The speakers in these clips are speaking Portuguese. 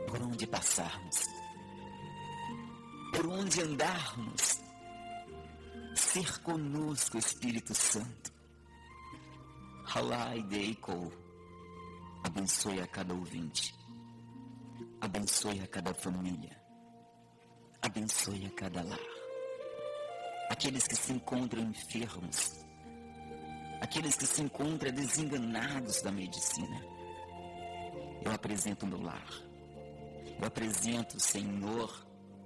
por onde passarmos, por onde andarmos, ser conosco, Espírito Santo. Halai Deikou, abençoe a cada ouvinte, abençoe a cada família, abençoe a cada lar. Aqueles que se encontram enfermos, aqueles que se encontram desenganados da medicina. Eu apresento o meu lar, eu apresento, Senhor,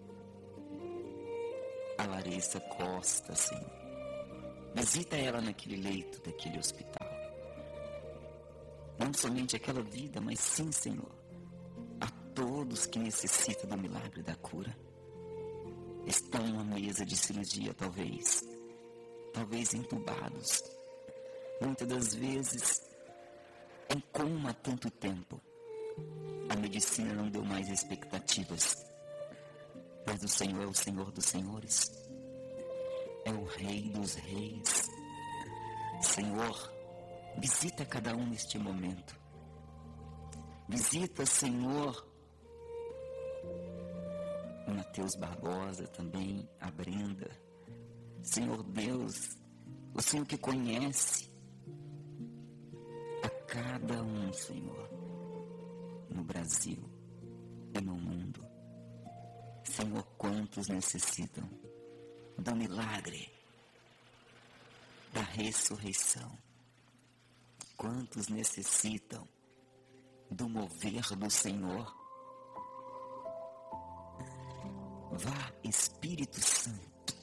a Larissa Costa, Senhor. Visita ela naquele leito daquele hospital. Não somente aquela vida, mas sim, Senhor, a todos que necessitam do milagre da cura. Estão à mesa de cirurgia, talvez entubados. Muitas das vezes em coma há tanto tempo. A medicina não deu mais expectativas. Mas o Senhor é o Senhor dos senhores. É o Rei dos reis. Senhor, visita cada um neste momento. Visita, Senhor, o Mateus Barbosa também, a Brenda. Senhor Deus, o Senhor que conhece a cada um, Senhor, no Brasil e no mundo. Senhor, quantos necessitam do milagre, da ressurreição? Quantos necessitam do mover do Senhor? Vá, Espírito Santo,